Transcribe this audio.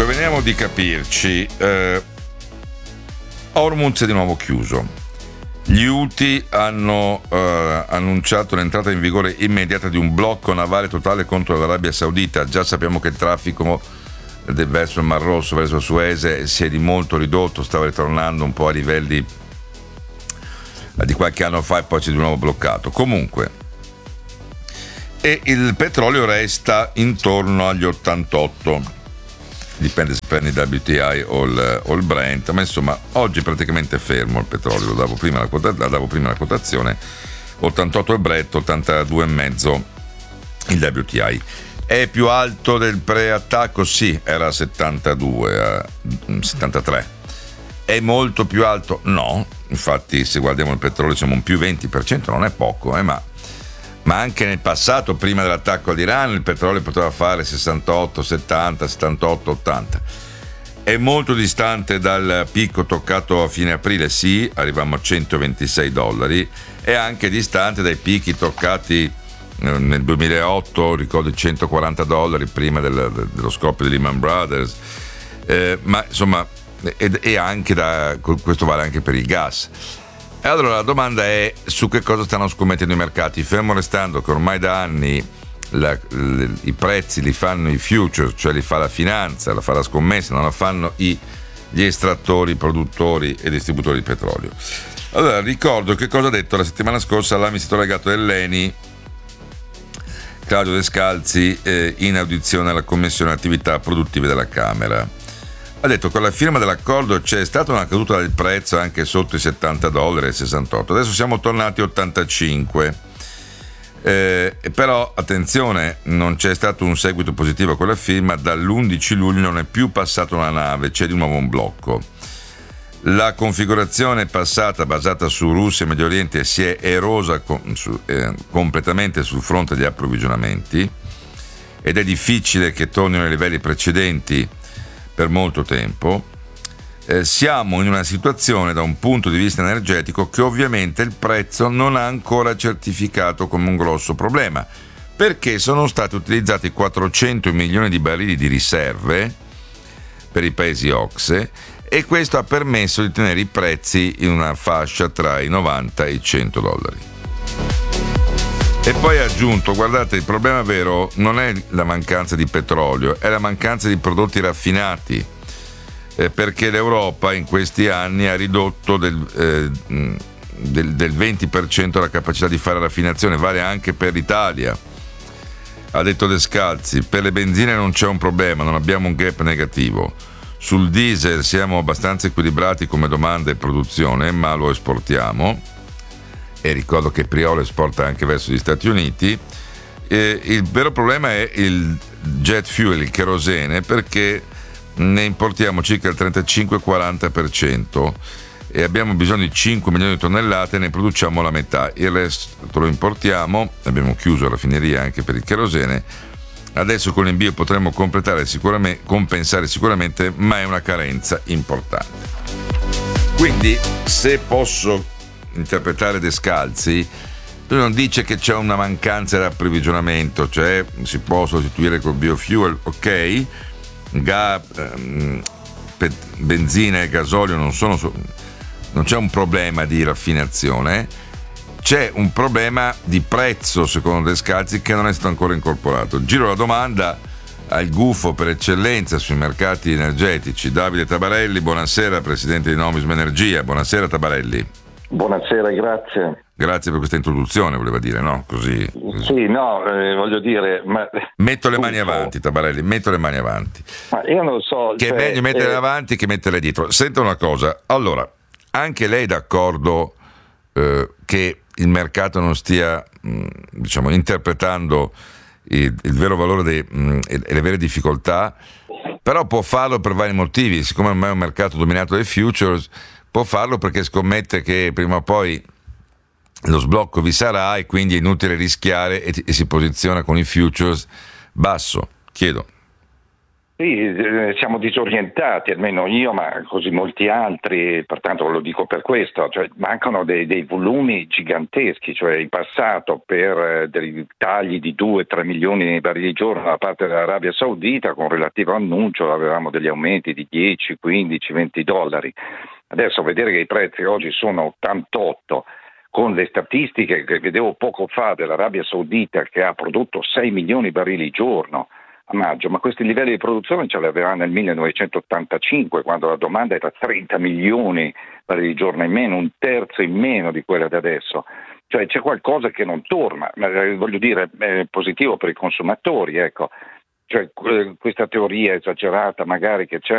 Dunque, veniamo di capirci. Hormuz è di nuovo chiuso. Gli Houthi hanno annunciato l'entrata in vigore immediata di un blocco navale totale contro l'Arabia Saudita. Già sappiamo che il traffico verso il Mar Rosso, verso Suez, si è di molto ridotto, stava ritornando un po' a livelli di qualche anno fa e poi si è di nuovo bloccato. Comunque, e il petrolio resta intorno agli 88, dipende se prendi il WTI o il Brent, ma insomma oggi praticamente è fermo il petrolio. Lo davo prima la quotazione, 88 il Brent, 82,5 il WTI. È più alto del pre-attacco? Sì, era 72, 73. È molto più alto? No, infatti se guardiamo il petrolio siamo un più 20%, non è poco, ma anche nel passato, prima dell'attacco all'Iran, il petrolio poteva fare 68, 70, 78, 80. È molto distante dal picco toccato a fine aprile, sì, arriviamo a $126, è anche distante dai picchi toccati nel 2008, ricordo $140 prima dello scoppio di Lehman Brothers, ma insomma, e anche questo vale anche per il gas. E allora la domanda è su che cosa stanno scommettendo i mercati, fermo restando che ormai da anni i prezzi li fanno i futures, cioè li fa la finanza, la fa la scommessa, non la fanno gli estrattori, produttori e distributori di petrolio. Allora ricordo che cosa ha detto la settimana scorsa l'amministratore delegato dell'ENI Claudio Descalzi in audizione alla Commissione Attività Produttive della Camera. Ha detto che con la firma dell'accordo c'è stata una caduta del prezzo anche sotto i $70 e 68. Adesso siamo tornati a 85. Però attenzione, non c'è stato un seguito positivo a quella firma. Dall'11 luglio non è più passata una nave, c'è di nuovo un blocco. La configurazione passata basata su Russia e Medio Oriente si è erosa completamente sul fronte degli approvvigionamenti ed è difficile che tornino ai livelli precedenti per molto tempo. Siamo in una situazione da un punto di vista energetico che ovviamente il prezzo non ha ancora certificato come un grosso problema, perché sono stati utilizzati 400 milioni di barili di riserve per i paesi OCSE e questo ha permesso di tenere i prezzi in una fascia tra i $90 e i $100. E poi ha aggiunto, guardate, il problema vero non è la mancanza di petrolio, è la mancanza di prodotti raffinati, perché l'Europa in questi anni ha ridotto del 20% la capacità di fare raffinazione, vale anche per l'Italia. Ha detto Descalzi, per le benzine non c'è un problema, non abbiamo un gap negativo. Sul diesel siamo abbastanza equilibrati come domanda e produzione, ma lo esportiamo. E ricordo che Priolo esporta anche verso gli Stati Uniti. Il vero problema è il jet fuel, il kerosene, perché ne importiamo circa il 35-40% e abbiamo bisogno di 5 milioni di tonnellate, ne produciamo la metà, il resto lo importiamo, abbiamo chiuso la raffineria anche per il kerosene. Adesso con l'invio potremo compensare sicuramente, ma è una carenza importante. Quindi, se posso interpretare Descalzi, lui non dice che c'è una mancanza di approvvigionamento, cioè si può sostituire col biofuel, ok, benzina e gasolio non c'è un problema di raffinazione, c'è un problema di prezzo secondo Descalzi che non è stato ancora incorporato. Giro la domanda al gufo per eccellenza sui mercati energetici, Davide Tabarelli. Buonasera, presidente di Nomisma Energia. Buonasera Tabarelli. Buonasera, grazie. Grazie per questa introduzione, voleva dire, no? Così. Sì, no, voglio dire... Metto le mani avanti, Tabarelli, metto le mani avanti. Ma io non so... Che è meglio metterle avanti che metterle dietro. Senta una cosa, allora, anche lei è d'accordo che il mercato non stia, interpretando il vero valore e le vere difficoltà, però può farlo per vari motivi, siccome ormai è un mercato dominato dai futures, può farlo perché scommette che prima o poi lo sblocco vi sarà e quindi è inutile rischiare e si posiziona con i futures basso. Chiedo. Sì, siamo disorientati, almeno io, ma così molti altri, pertanto lo dico per questo, cioè mancano dei volumi giganteschi, cioè in passato per dei tagli di 2-3 milioni di barili al giorno da parte dell'Arabia Saudita, con relativo annuncio avevamo degli aumenti di 10, 15, 20 dollari. Adesso vedere che i prezzi oggi sono 88, con le statistiche che vedevo poco fa dell'Arabia Saudita che ha prodotto 6 milioni di barili al giorno a maggio, ma questi livelli di produzione ce li aveva nel 1985, quando la domanda era 30 milioni barili al giorno in meno, un terzo in meno di quella di adesso. Cioè c'è qualcosa che non torna, voglio dire, è positivo per i consumatori, ecco. Cioè questa teoria esagerata magari che c'è